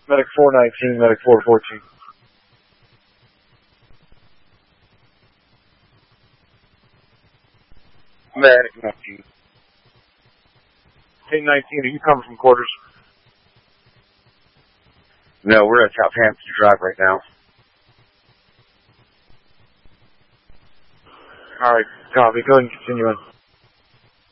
Medic 419, Medic 414. Medic 19. Hey, 19, are you coming from quarters? No, we're at Southampton Drive right now. Alright, copy. Go ahead and continue on.